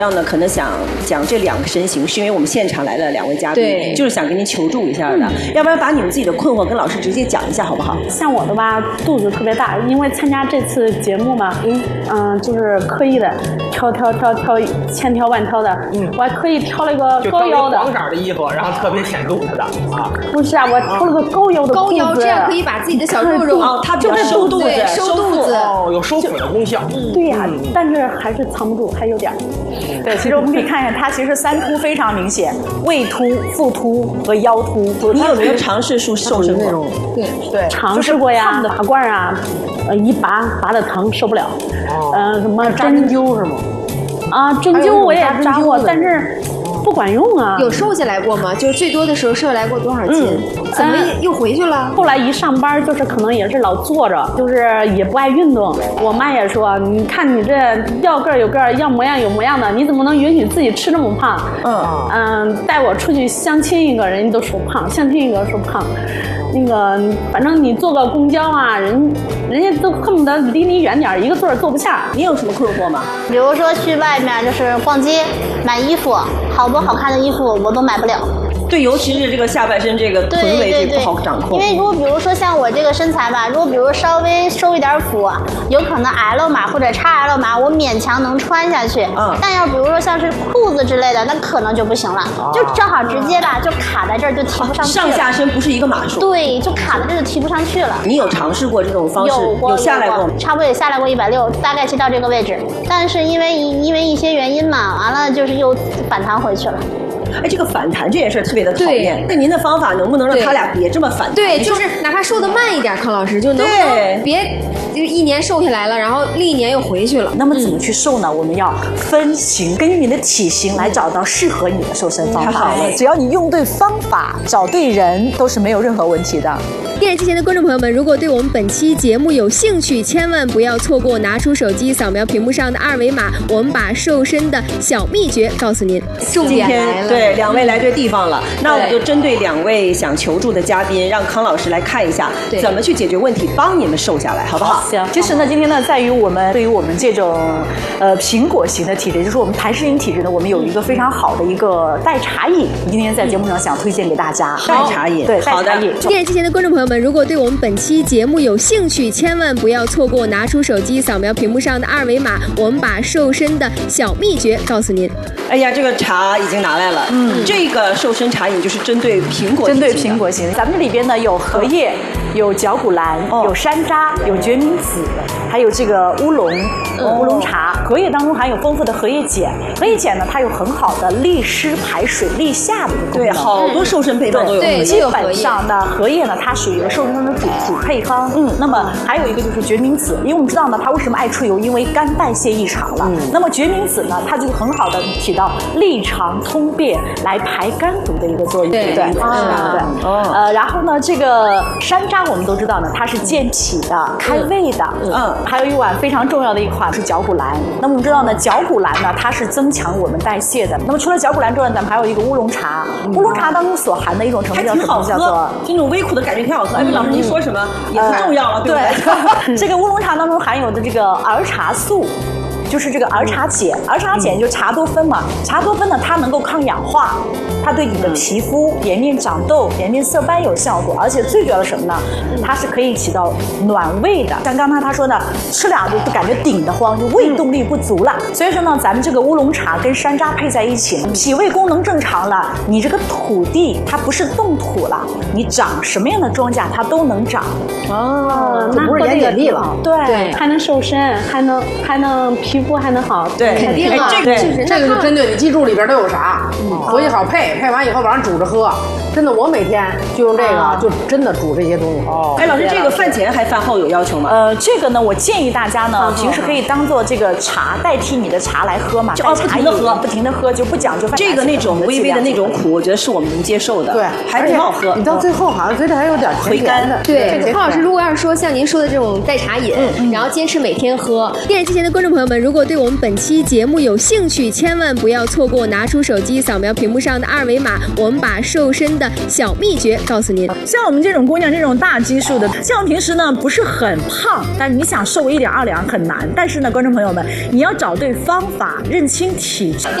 让呢可能想讲这两个身形，是因为我们现场来了2位嘉宾，就是想跟您求助一下的。要不然把你们自己的困惑跟老师直接讲一下，好不好？ 像我的吧，肚子特别大，因为参加这次节目嘛，就是刻意的挑，千挑万挑的，我还刻意挑了一个高腰的， 黄色的衣服，然后特别显肚子的啊。 不是啊，我挑了个高腰的高腰，这样可以把自己的小肉肉它比较收肚子， 收肚子哦，有收腹的功效。 对呀，但是还是藏不住，还有点。 对，其实我们可以看一下，它其实3凸非常明显，胃凸、腹凸和腰凸。 你有没有尝试瘦身那种？ 对， 尝试过呀，拔罐啊，一拔的疼，受不了。什么针灸是吗？ 啊，针灸我也扎过，但是不管用啊。 有瘦下来过吗？就是最多的时候瘦下来过多少斤？怎么又回去了？ 后来一上班，就是可能也是老坐着，就是也不爱运动。我妈也说，你看你这要个儿有个儿，要模样有模样的，你怎么能允许自己吃这么胖？带我出去相亲一个人家都说胖，相亲一个说胖。那个，反正你坐个公交啊，人家都恨不得离你远点，一个座儿坐不下。 你有什么困惑吗？ 比如说去外面就是逛街买衣服，好多好看的衣服我都买不了。 对，尤其是这个下半身这个臀围这不好掌控。 因为如果比如说像我这个身材吧，如果比如稍微收一点腹，有可能 L 码或者 XL 码我勉强能穿下去。但要比如说像是裤子之类的，那可能就不行了，就正好直接吧就卡在这儿就提不上去了。 上下身不是一个码数。 对，就卡在这儿就提不上去了。 你有尝试过这种方式？有下来过吗？ 差不多也下来过160，大概就到这个位置。但是因为一些原因嘛，完了就是又反弹回去了。 哎，这个反弹这件事特别的讨厌。那您的方法能不能让他俩别这么反弹？ 对，就是哪怕瘦得慢一点，康老师就能别就1年瘦下来了，然后另1年又回去了。 那么怎么去瘦呢？我们要分型，根据你的体型来找到适合你的瘦身方法。只要你用对方法，找对人，都是没有任何问题的。 电视机前的观众朋友们，如果对我们本期节目有兴趣，千万不要错过，拿出手机扫描屏幕上的2维码，我们把瘦身的小秘诀告诉您。重点来了， 对，2位来对地方了。那我们就针对2位想求助的嘉宾，让康老师来看一下怎么去解决问题，帮你们瘦下来，好不好？ 行。其实呢，今天呢，在于对于我们这种苹果型的体质，就是我们痰湿型体质呢，我们有一个非常好的一个代茶饮，今天在节目上想推荐给大家。 代茶饮， 对，代茶饮。 电视机前的观众朋友们，如果对我们本期节目有兴趣，千万不要错过，拿出手机扫描屏幕上的2维码，我们把瘦身的小秘诀告诉您。 哎呀，这个茶已经拿来了。这个瘦身茶饮就是针对苹果型。 咱们这里边呢有荷叶，有绞股蓝，有山楂，有决明子，还有这个乌龙茶。荷叶当中含有丰富的荷叶碱，荷叶碱呢它有很好的利湿排水、利下的一个功能。 对，好多瘦身配方都有荷叶。 基本上呢，荷叶呢它属于瘦身的主配方。那么还有一个就是决明子，因为我们知道呢，它为什么爱出油？因为肝代谢异常了。那么决明子呢，它就很好的起到利肠通便、来排肝毒的一个作用。对。然后呢，这个山楂我们都知道呢，它是健脾的、开胃的。还有一碗非常重要的一款是绞股蓝。那么我们知道呢，绞股蓝呢，它是增强我们代谢的。那么除了绞股蓝之外，咱们还有一个乌龙茶。乌龙茶当中所含的一种成分叫什么？叫做这种微苦的感觉挺好喝。哎，老师您说什么也不重要了，对不对？ 这个乌龙茶当中含有的这个儿茶素。就是这个儿茶碱，儿茶碱就是茶多酚嘛。茶多酚呢，它能够抗氧化，它对你的皮肤、颜面长痘、颜面色斑有效果，而且最主要的什么呢？它是可以起到暖胃的。像刚才他说的，吃俩就感觉顶得慌，就胃动力不足了。所以说呢，咱们这个乌龙茶跟山楂配在一起，脾胃功能正常了，你这个土地它不是冻土了，你长什么样的庄稼它都能长。 那不是盐碱地了。 对，还能瘦身，还能皮肤还能好。 对， 肯定啊。 这个就针对你记住里边都有啥，回去好配完以后晚上煮着喝。真的，我每天就用这个，就真的煮这些东西。 哎，老师，这个饭前还饭后有要求吗？ 这个呢，我建议大家呢，平时可以当做这个茶代替你的茶来喝嘛， 不停的喝，就不讲究饭。 这个那种微微的那种苦，我觉得是我们能接受的。 对， 还挺好喝。 你到最后好像嘴里还有点回甘的。 对，康老师，如果要是说像您说的这种代茶饮，然后坚持每天喝，电视机前的观众朋友们，如如果对我们本期节目有兴趣，千万不要错过，拿出手机扫描屏幕上的二维码，我们把瘦身的小秘诀告诉您。 像我们这种姑娘，这种大基数的，像我们平时呢不是很胖，但是你想瘦1两2两很难。但是呢，观众朋友们，你要找对方法，认清体质。